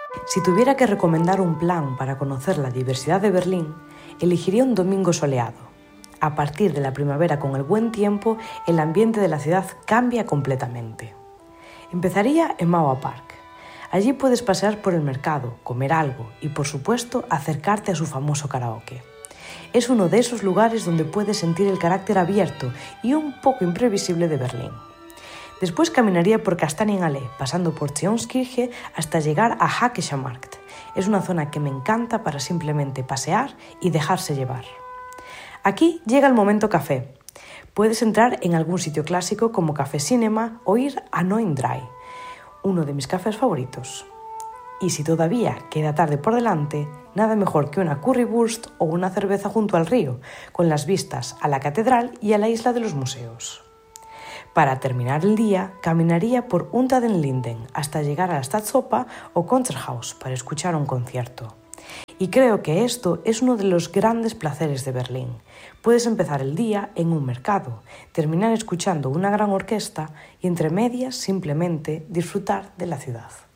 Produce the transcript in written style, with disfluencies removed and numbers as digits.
Si tuviera que recomendar un plan para conocer la diversidad de Berlín, elegiría un domingo soleado. A partir de la primavera, con el buen tiempo, el ambiente de la ciudad cambia completamente. Empezaría en Mauer Park. Allí puedes pasear por el mercado, comer algo y, por supuesto, acercarte a su famoso karaoke. Es uno de esos lugares donde puedes sentir el carácter abierto y un poco imprevisible de Berlín. Después caminaría por Kastanienallee, pasando por Zionskirche hasta llegar a Hackescher Markt. Es una zona que me encanta para simplemente pasear y dejarse llevar. Aquí llega el momento café. Puedes entrar en algún sitio clásico como Café Cinema o ir a Neuen Drei, uno de mis cafés favoritos. Y si todavía queda tarde por delante, nada mejor que una currywurst o una cerveza junto al río, con las vistas a la catedral y a la isla de los museos. Para terminar el día, caminaría por Unter den Linden hasta llegar a la Staatsoper o Konzerthaus para escuchar un concierto. Y creo que esto es uno de los grandes placeres de Berlín. Puedes empezar el día en un mercado, terminar escuchando una gran orquesta y entre medias simplemente disfrutar de la ciudad.